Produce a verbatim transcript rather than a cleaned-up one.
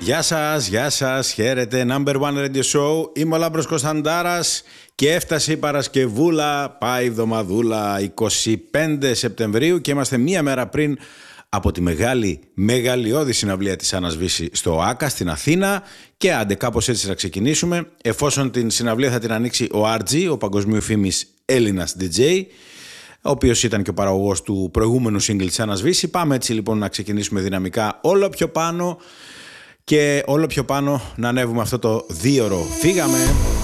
Γεια σας, γεια σας, χαίρετε, Number One Radio Show. Είμαι ο Λάμπρος Κωνσταντάρας και έφτασε η Παρασκευούλα, πάει η εβδομαδούλα, εικοστή πέμπτη Σεπτεμβρίου και είμαστε μία μέρα πριν από τη μεγάλη, μεγαλειώδη συναυλία της Άννας Βύση στο ΆΚΑ στην Αθήνα και άντε κάπως έτσι θα ξεκινήσουμε, εφόσον την συναυλία θα την ανοίξει ο αρ τζι, ο παγκοσμίου φήμης Έλληνας ντι τζέι, ο οποίος ήταν και ο παραγωγός του προηγούμενου single της Άννας Βύση. Πάμε έτσι λοιπόν να ξεκινήσουμε δυναμικά όλο πιο πάνω και όλο πιο πάνω να ανέβουμε αυτό το δίωρο. Φύγαμε!